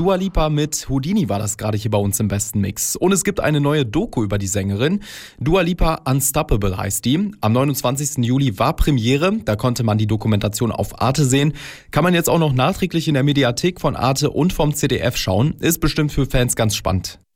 Dua Lipa mit Houdini war das gerade hier bei uns im Besten Mix. Und es gibt eine neue Doku über die Sängerin. Dua Lipa Unstoppable heißt die. Am 29. Juli war Premiere. Da konnte man die Dokumentation auf Arte sehen. Kann man jetzt auch noch nachträglich in der Mediathek von Arte und vom ZDF schauen. Ist bestimmt für Fans ganz spannend.